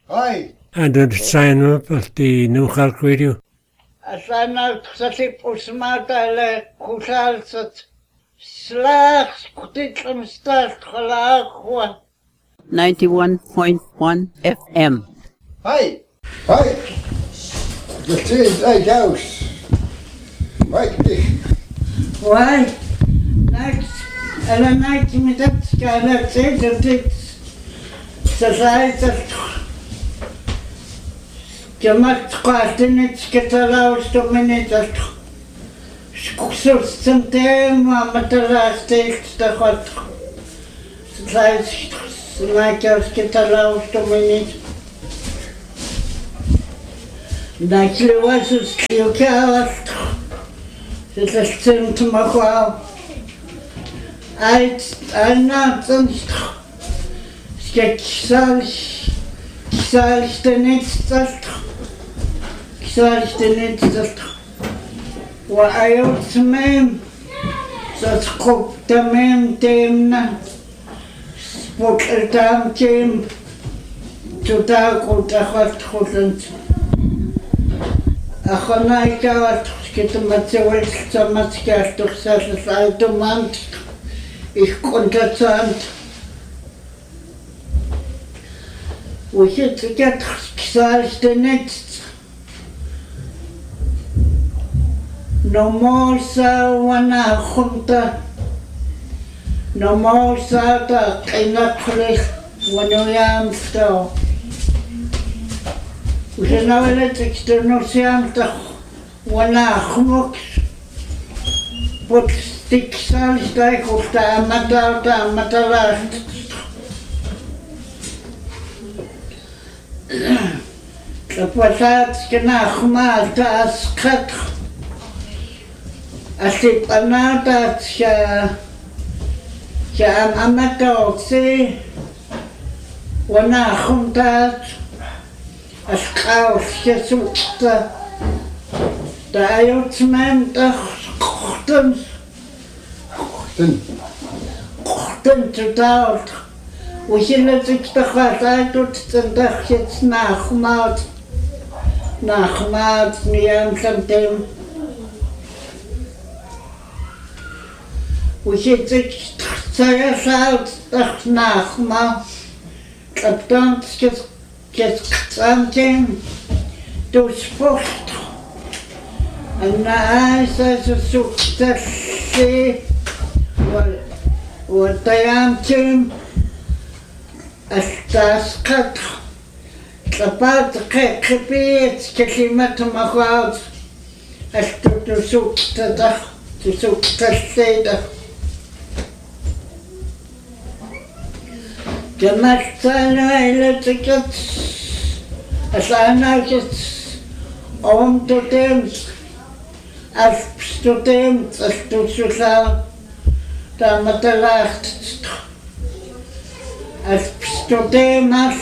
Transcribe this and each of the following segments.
Hi. And the sign up at the New Clark Radio. Asana ksati pusmata kusalsat slags kutitlam start khalaqwa 91.1 FM. Hi. Hi. The tree's lighthouse. Right. Why? Next, and a night me that skylar says that it's society. Gemacht quatinits ketalaus to minutes. Skus something matalas takes the hot. Slides like us ketalaus to minutes. Actually was a skill cast. It's a sim to my wow. I'm not on sketch salch the next salch the next what I ought mem so scope the mem temna spot the time came to talk with the hot husband. Achanaika get material so much gas to satisfy demand. Ich konnte sagen, we should get the next. No more so when I hunter. No more so that in a cliff when I am still. We should know that external sound when I hummock. But stick sounds like of the amateur. The passage genach mal das kat. Asip anata am amateur see when I hunter. As chaos gesukta. Da Ayutsman kochten zu taut. We zullen zich toch wat uit tot de dag jetzt nachmaat, niet aan zijn team. We zullen zich zeer zout dag nachmaat, dat dan gestaan door sport. En na is zoekt de zee, wat hij aan team. Estás kat. Kapat kepet kelimat magwaad. Esto tu zoekt dag, tu zoekt steden. Je mag zijn hele ticket. Als aanhoudjes om te doen. Als student, als tu sociaal, dan met de lacht. Als student,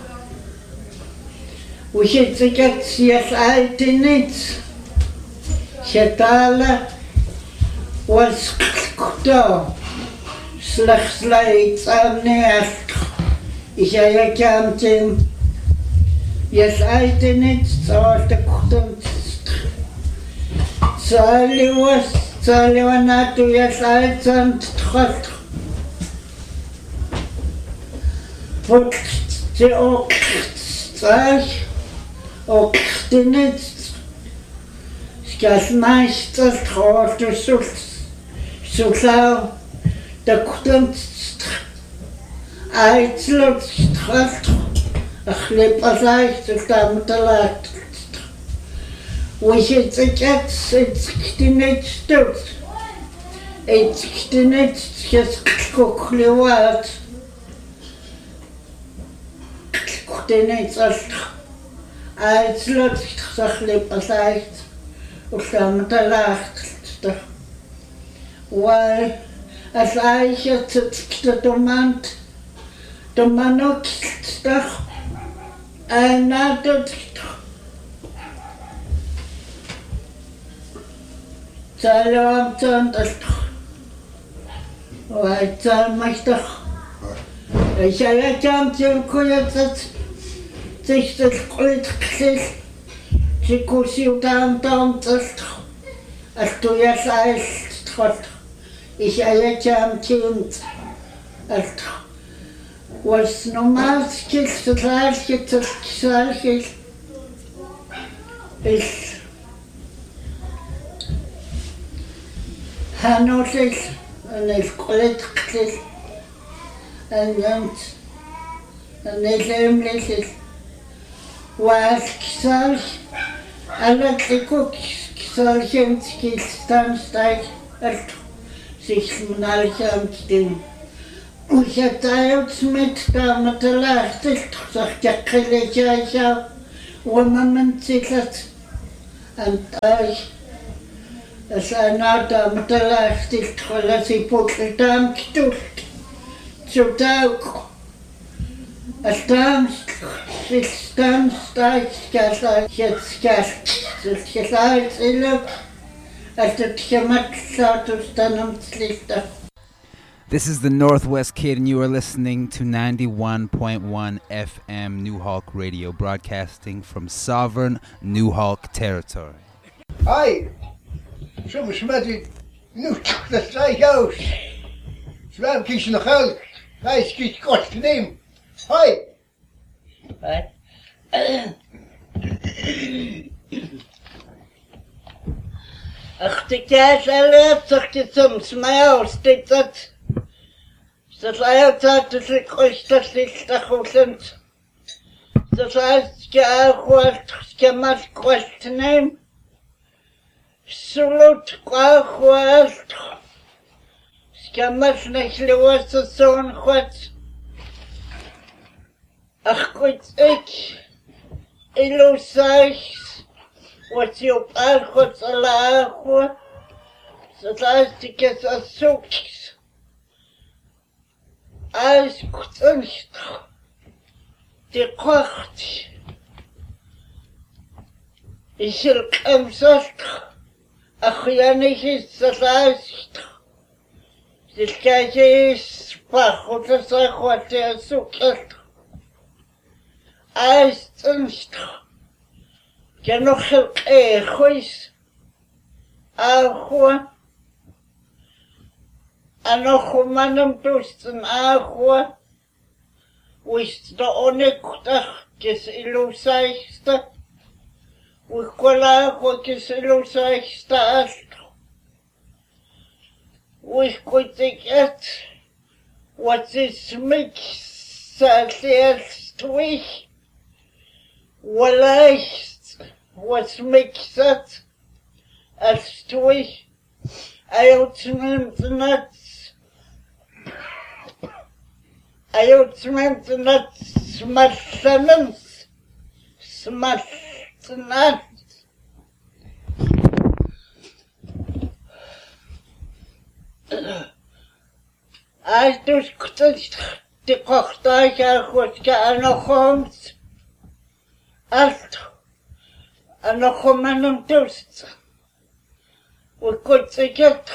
we zitten get zeer uit in het. Getalen was goed. Slechts leidt aan neer. Ik zei je kant in. Je uit in het, zoals de ochtend. Zal je naartoe je uit aan het trot. Wat je ook zegt, ook niet. Als meester gaat de zo zou de kunst uitloopt straks. Een glip als uit dan te laat. We zitten het niet doet. Het niet geschokkelijk. Niet als uitloopt een glip als uit. Of dan te laat. Waar als eigen de man ook toch en na dat Salam dat wat zal mij toch ik zei het aan je kon het Tistel qulitqsil sikusiutaam talt altuyasailtqot isayacham alt was normalskil salskil is hanosil qulitqsil and nelemlisil was kisal alla tikuk kisal skilstanstag alt sich nalchamtin وشتايوت متى متلاحتك صحتك اللي جايشا وما منتلت أنت أنا متلاحتك خلاصي بوكتام كتوت شوتاوك أستام ستام ستايك كاسا شتسكاس شتسكاس إلوك أستكشمت ساتو ستانم تليستا. This is the Northwest Kid, and you are listening to 91.1 FM New Hawk Radio, broadcasting from sovereign New Hawk territory. Hi, some smeddy new the Stryhouse. Swam Kish in the Hulk. Hi, Skitch Got the name. Hi. Hi. Ach, die Käse sagt jetzt zum Smile, steht das. Das heißt, dass ich euch das nicht sind. Das heißt, ich auch gemacht nehmen. Absolut auch ich gemacht nicht los so ein Gott. Ach gut, ich los euch, was ich auf Alchot Allah. Das heißt, ich es so als kunst die kocht ich القمصت أخياني السلاست الكاجيس باخد الصيخوة السوكت als kunst كانوا خلق خويس أخوة أنا خمانم دوستن أخوة ويست أونيكتخ كس إلوسايستا وكل أخوة كس إلوسايستا أستو ويكوتيكت وتسمك سالسيستويش ولايست وتسمكست أستويش أيوتمنتنت smartnat. Als du skutst, die kocht euch auch was gerne kommt. Alt, noch kommen und tust. Und gut sich jetzt.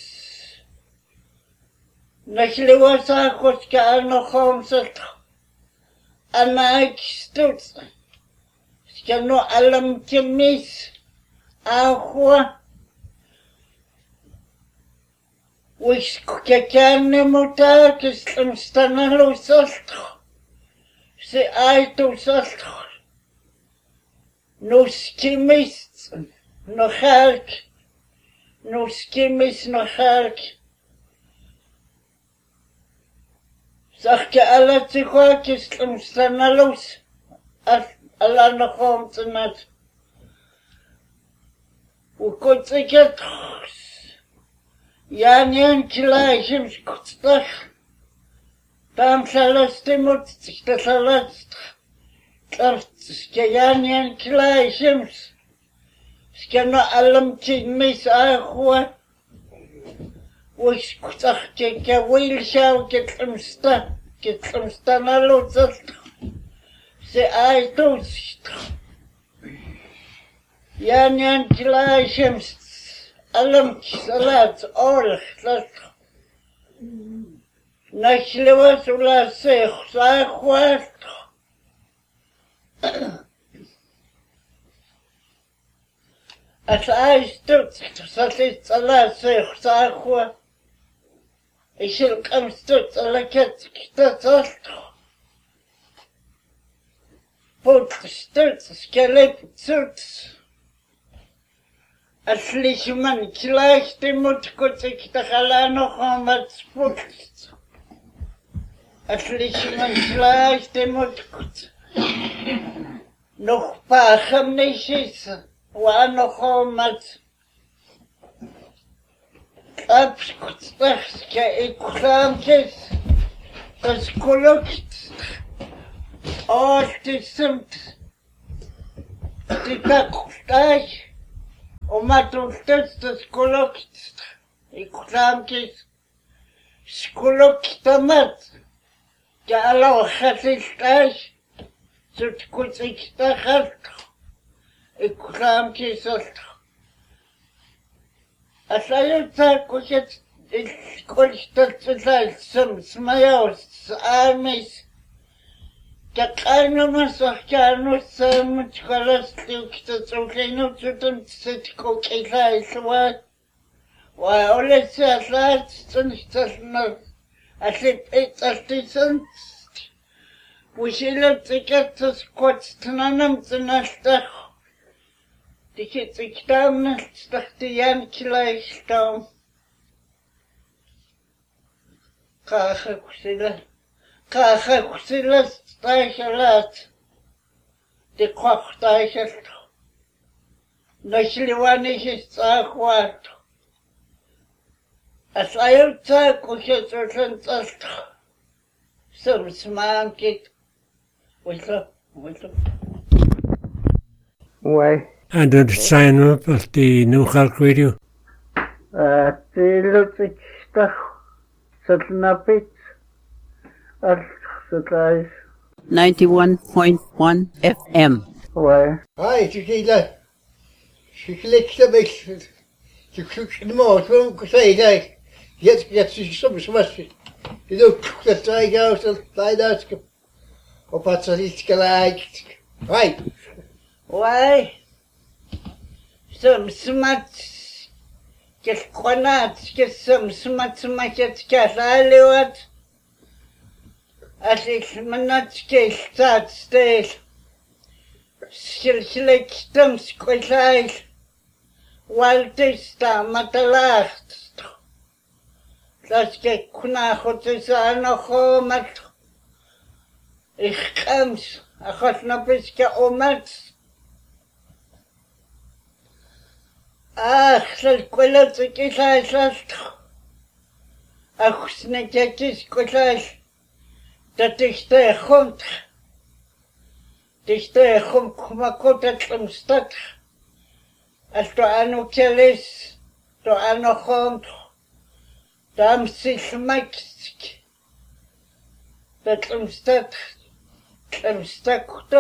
Нашли вас охотка, оно хомсет, она экстуц, скану алам тимис, ахуа, вискукякянне мутак, истам станалу состро, се айту состро, ну скимис, но халк, ну скимис, но халк, Sag je alle Psychokis im Stanalus, alle noch kommt und nicht. Und kurz ich jetzt, ja, nicht gleich im Schutztag, dann verlässt die Mutter sich das verletzt. Ich ja nicht gleich im, ich kann nur allem gegen mich auch, وش كتاخدي كويلشا وكتلمستا نالوزا سي آيتوزشتا يعني أنت لا شمس ألمك صلاة أولخ لك نشلوات ولا سيخ سايخوات As I stood salit ala sechsachwa, ishil kam stood ala ketkitatalt. Put stood skelep suits. As lichman gleich dem Mutkutik der Halano Homat sputzt. As lichman gleich dem Mutkut. Noch pachem nicht ist. Wano Homat. Abskutstachska ikramkes. Das Kolukt. Alt sind. Die Takustach. Oma tultest skolokt. Ikramkes. Skoloktamat. Ja Allah khatistach. Zut kutikstach. Ikramkes alt. Asayta kuchet kolstat zum smayaus amis. Какая сахарну сам чкаластик цуклину цутун цитко килайсва ва олеся лац цунстасна асип эцастисан пушило цикатс котстнанам цнастах дикициктам стахтиян килайстам кахакусила Steichelat, die Kochsteichelt, Nöchliwanig ist Zachwart. Als Eilzeit, wo ich jetzt schon sagt, zum Smaan geht, Why? And did it sign up at the New Hulk Radio? Die Lutzig Stach, Satnapitz. 91.1 FM. Why? Hi, Chiquita. She clicked a bit. She clicked the most. Won't say that. Yet, she's so much. You look the strike out and slide out. Or what's it like? Hi. Why? Some smart. Just grenades. Get some smart market cat. I live. As ik manatske staat steeds, schilselijk stamskwijt, waltista matalacht. Dat ik knachot is aan nog omat. Ik kams, achot na piske omat. Ach, dat kwelot ik is uitlast. Ach, snetjes kwelot. Dat is de grond. Dat is de grond, maar goed dat hem staat. Als er aan ook is, er aan de grond, dan zich maakt. Dat hem staat goed.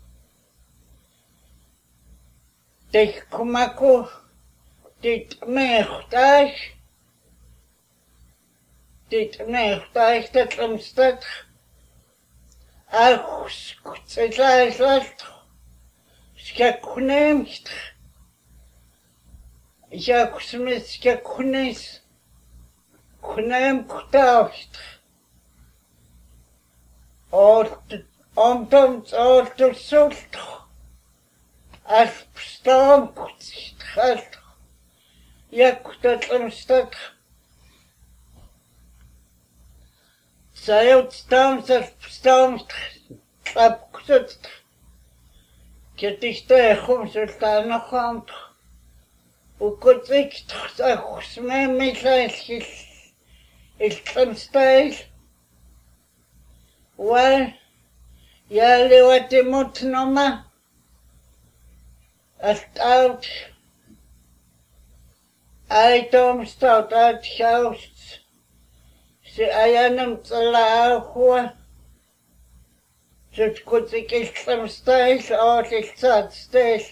Dat kom dit meegdaag. Dit meegdaag dat hem staat. Ach, skutzelajslat, skakunemst. Jak smith skakunes, kunem kutavst. Omtoms sult, as stam kutstrast. Jak dat omstat. Zij staan klapkut. Het is de grondstelling nog aan. Hoe komt ik toch met mij is klapstijl. Wel, jullie wat je moet noemen. Als het oud. Uitom staat uit huis. Ze ayanam tsalaahua. Zut kutsik islam stais, oorlik zat stais.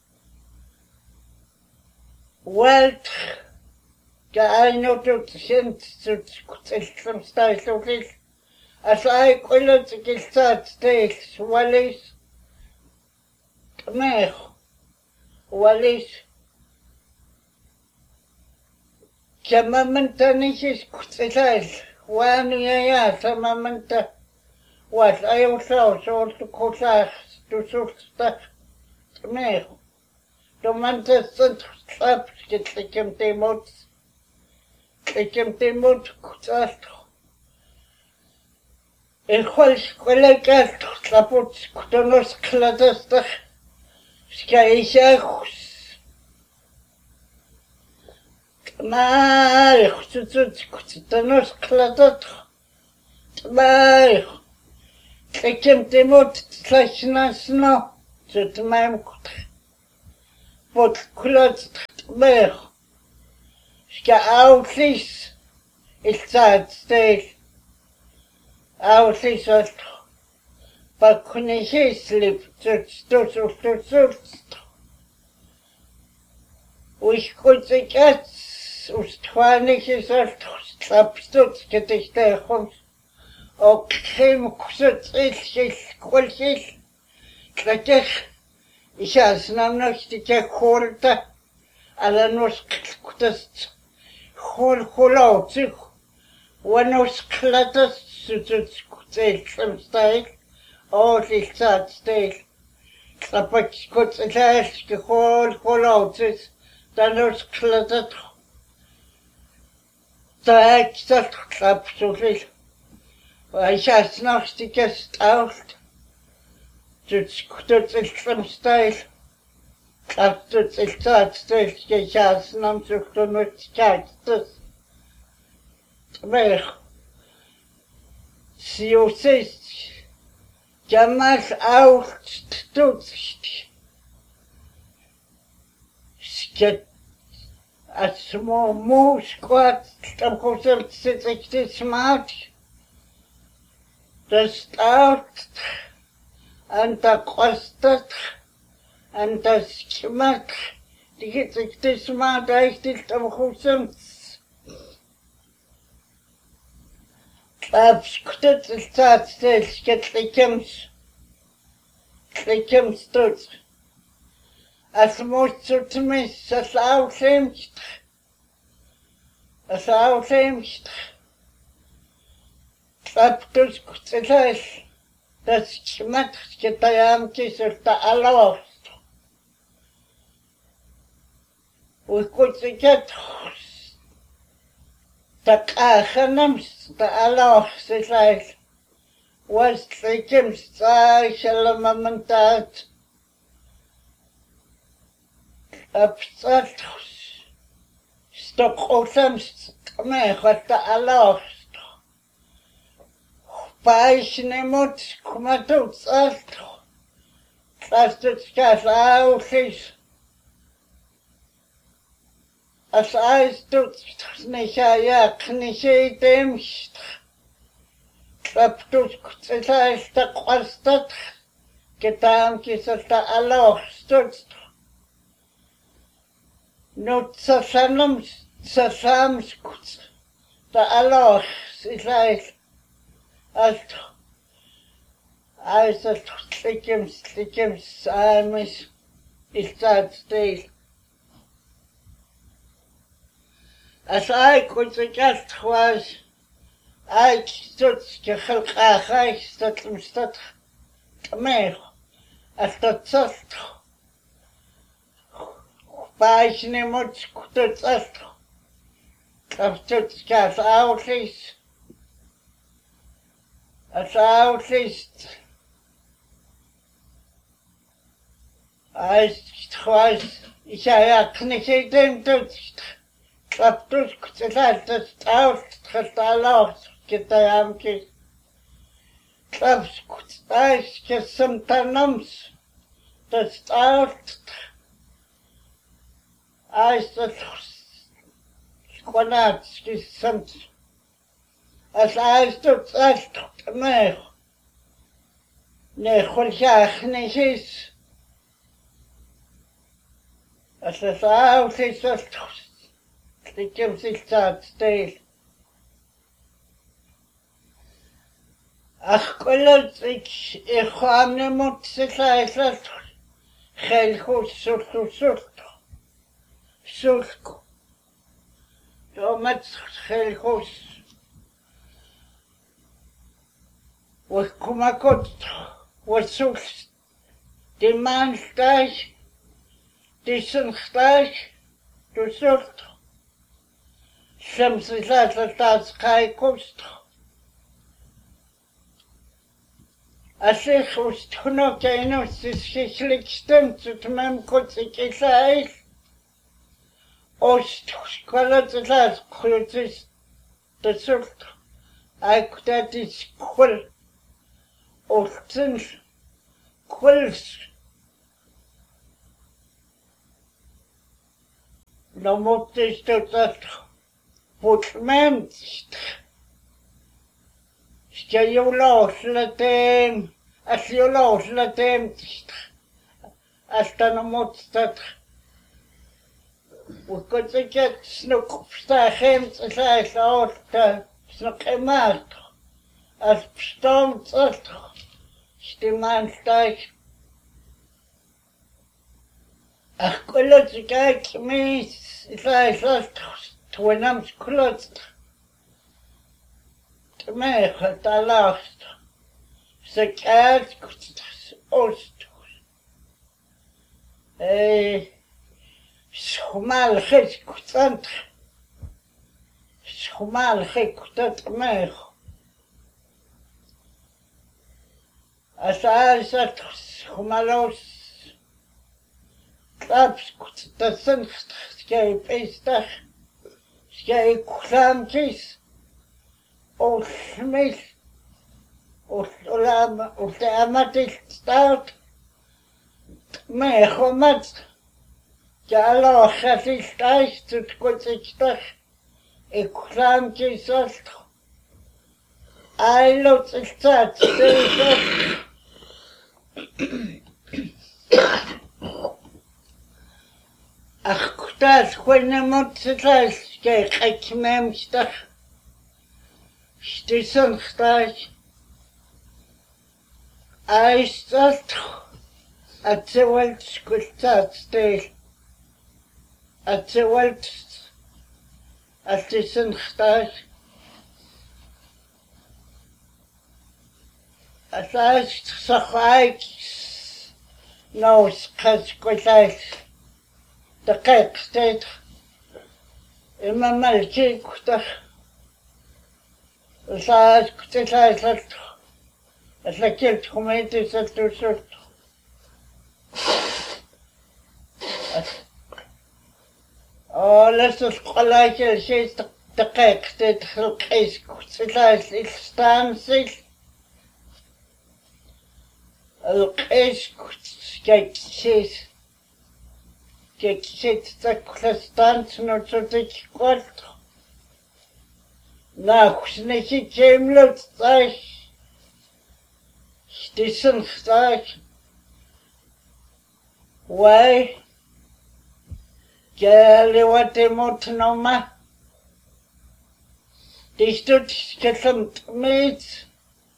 Walt, ka aynotut sint, zut kutsik islam stais oorlik. As I kullot ik zat stais, walis. Tmech. Walis. Jamamantanisis kutsilas. Waniya samamanta. Was ayusaw so to kusas to sulsta. Tmech. Domanta sunt slap kitlikim timot. Klikim timot kusas. Igual colegas, la putz, cutonos cladas, scaishos. Tmai, cutonos cladas, tmai. Klikim timot, slashnas no, tmai kut. Pot kulat tmai. Ska outlis, it's sad state. Auslis att bakkunnihislip tutututut. Uiskutsikats ustvanikisalt slapstut gedichtehums. Och krimksutsill kulsill. Klatech. Isasnamnastika kulta. Alla noskutast. Kulkulautsik. Wanos klatas. Some style, all this sad style. Klapać kutsaczki holaucis, danos klatat. Tak, tak, klapsulis. I just knocked the guest out. Tutskutsil some style. Klapsutil sad style, just namsuktunut kaktus. Well. Siusis, jamas outstutst. Sket a small moose squat, some consult sits smart. The stout and the costat and the smack. The get smart, I still some consult. Abskuttet stadsdels getlikums studs. As motsutmis as outlemst. As outlemst. Abtus kutselas. Das schmat getayamkis of the alost. We could get the Kachanams, the Allah, says like, was Trikim Sai Shalamamantat, Absatus, Stockholms, Mechot, the Allah, Paishnemut, Kumatuts, Astro, Plastuts, Kasausis. As I stood, Nishaya, Knishi Demst, Klaptus, Kutsai, the Quastat, Gedankis of the Allah stood. Not Sasanums, Sasams, the Allah is like, as I said, Slickims, I miss, is that still. As I could suggest was, I stood I stood Tamir, as the Tust. Baishnimut stood Tust. Stood as outlis. As outlis. I was, I couldn't dem Tust. Klaptus kutselatas taus tstalos kitayamki. Klaps kutsais kesamtanams. Das taus. I said, Squanats kisamt. As I stood at me. Ne hulchach nishis. As I was the Kimsey start state. Ach, Kolotzik, ich habe nicht Mutzigkeit, Gelgoed sulk. Sulk. Door met gelgoed. Wat kom ik uit? Wat sulk? Die man staat. Die zijn staat. Du sulk. Soms is dat gelgoed. Als ik was genoeg en als het schrikkelijk stemt, dat mijn kort ik zei, als het kwaliteit is dat goed is, dat soort, ik dat is kwal, of sinds kwals, dan moet ik dat voor mensen. Ska jag låsa dem? Att jag låsa dem? Att de måste... Och att jag inte snuckar hem till sig så att snuckar mat. Att bestånd att stämman steg. Att kolla sig inte med sig så att tvånamsklott. Mij het alaast. Ze kijkt oost. Schomal gekut. Schomal gekut mij. Als hij zegt schomalos. Klapskut dat zijn schijp is dat. Schijp klamtjes. Och smith och det amatigt start med kommat jag låtsas sig starkt utskottet I kram till sånt I låter start det ach das skönne mot sig ska jag memsta Stisen stark. I start at the world school stay. At the world at stisen stark. At last sakhai no skaskolai. The cake state. Imma malki kuta. Saat kutsai sat. As la kilt komite sat sat. Oh, let's just like she's the cake that case kutsai stances. Case kutsai Keksit klastans not so take quart. Now, sneaky came lot stag. Stissen stag. Why? Gally what they want no ma. They stood get some meat.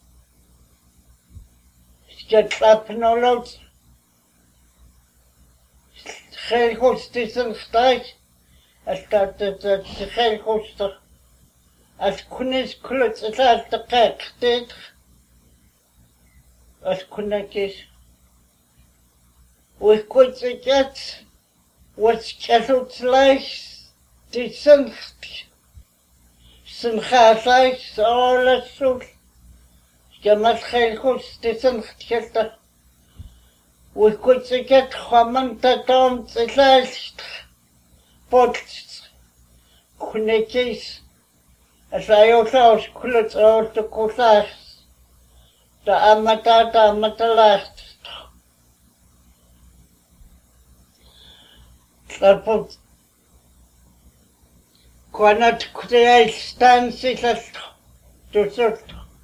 Get clap no lot. Geen godsdienst stijg. Als dat geen godsdienst. Als koenis kluts is als de kijk dit. Als koenetjes. Hoe goed ik het. Wat kessels lijst. Die zingt. Zijn gaat lijst. Alles zo. Je mag geen godsdienst zingt. We could get common tatons at last, but Kunekis, as I also could out the Kosas, the Amata last. But cannot create stances as to sort.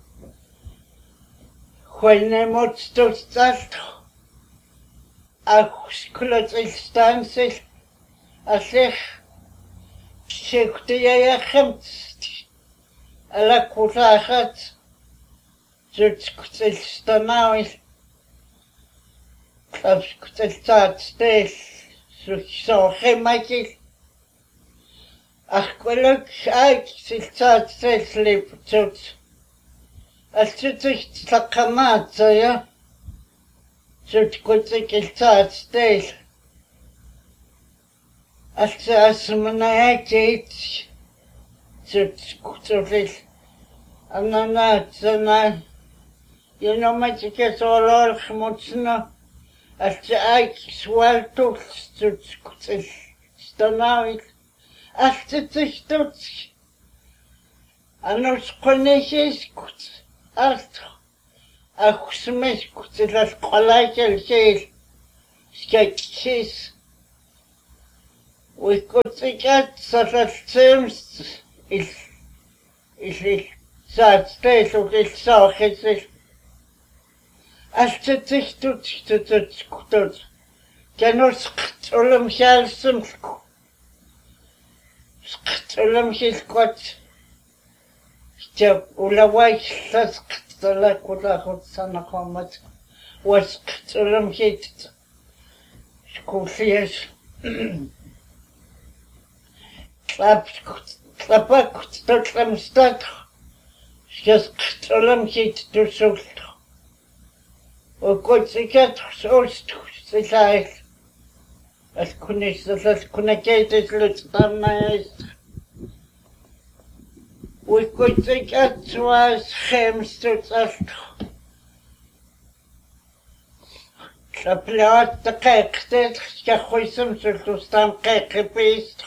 When they must to start. Ach, kluts instanties, als ik zoekte je gemt, alle kuzagat, zoekt is dan nou is, Klapskutelsaatstel suksooqimagil arqueluk aik silsaatstel liptut altsuticht taqamaatsaja sutkutsikilsaatstel asmanaakit sutkutulil ananaatsana yonomatikasolool xmutsna aik sualtul sutkutil stanavil altitichtut anusqunisiskut art akhsmiskut lalqalaakalsil skaksis uikutsikat salaltsims il saatsteilukil saaqisil altitichtut tututkutut kanusqtulum xaalsimlku sqtulumxilquat jab ulawaillasktalakulaqutsanaqumat wasqtulumxit skullias tlapakut tutlamstat skasqtulumxit tusultu ukutsikat sulstu silail kunakeitislutstarnais ukutsikat was xemstutsaltu tlaplaat taqeqtet skaxuisum sultustam qeqipist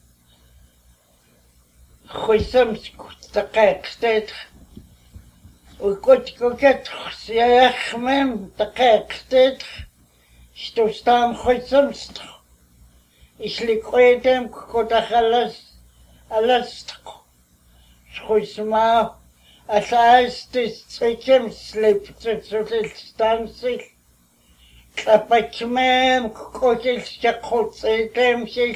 xuisum taqeqtet ukutkukat siaxmem taqeqtet stustam xuisumst isliqoitem kutaxalas alastq xuisma alastis tsikim sliptutsulilstansil tlapachmem kukotil skaqutsitemsil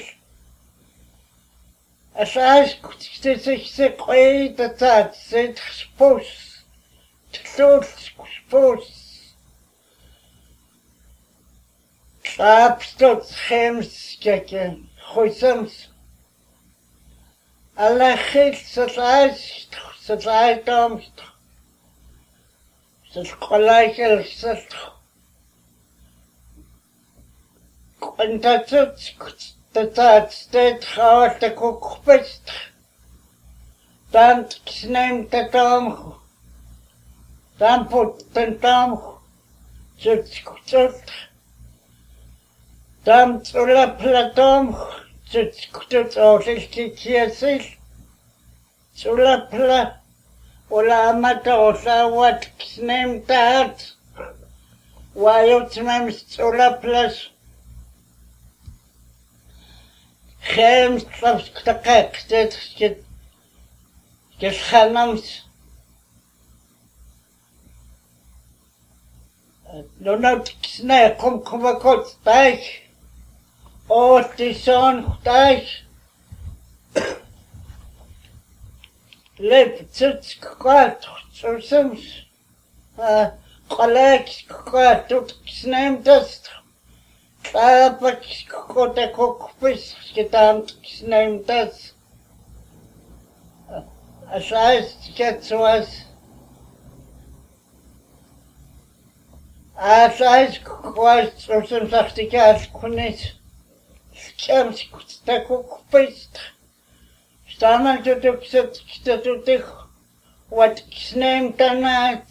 alas kutixtisiqoitatatsit spus tlul spus Tlapstot xemskake xuisams alachil satlaitomst salqolaikelst qantatsut tatstet xawaltakukpist tant kisnem tatomhu tamput tantomhu tsutskutsut Tam tsulaplatom tsutkutut olilkikiasil tsulapla ulamata olawat kisnem taat wayutmem tsulaplas Chems tlapskutaqaqtet kilxanams Donat kisne kumkumakot taik Otison taik Lep tsutskvat tsursums Qalak kvatut kisnem tast Tlapak kota kokpis skitam kisnem tast Asais sketsuas Asais kwas tsursums achtikas kunis Chems kutstakukpist Staman tutuksat kitatutih Wat kisnem tanat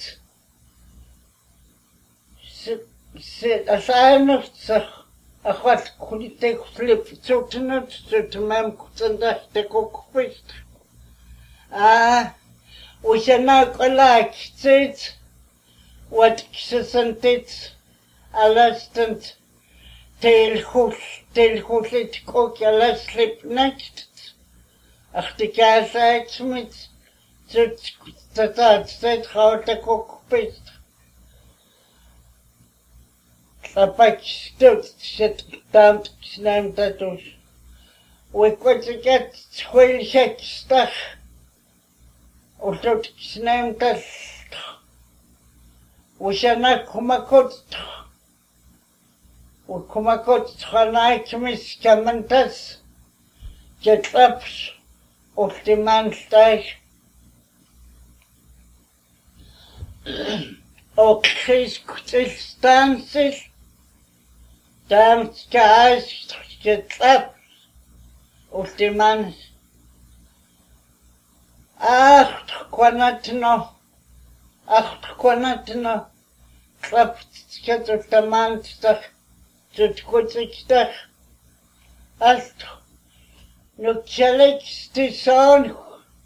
Asainustsak Akhwat kulitek flip tsutinut Tsutimem kutsandahtakukpist Ushanak alak tsit Wat kisasantit Alastant Telhullit kok alaslip nakt Achtikasaatsmit Tsutatset xawaltakukpist Tlapakstut tamt kisnem tatus Wikwatsikat tsuilxakstach Utut kisnem tas Ushanak humakut وكمكوت خنايت مس كمنتس جتلبس وفتمانتاش وكخيس كتلستانسل دامت كاس جتلبس وفتمانس تقوانتنا تلبس كتلتمانتاش تتكوتكتاش ألتو نكتلك ستيسون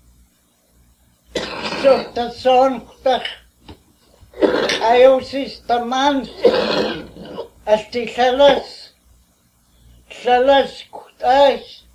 سوتاسون كتاش أيوسيس تمان أستي ثلاث كتاش